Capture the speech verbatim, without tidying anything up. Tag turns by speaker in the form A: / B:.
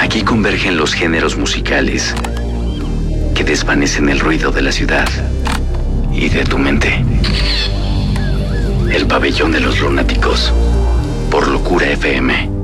A: Aquí convergen los géneros musicales que desvanecen el ruido de la ciudad y de tu mente. El pabellón de los lunáticos, por Locura F M.